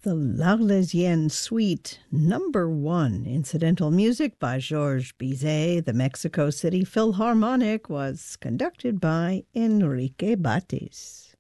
The L'Arlésienne Suite, #1, incidental music by Georges Bizet. The Mexico City Philharmonic was conducted by Enrique Batis.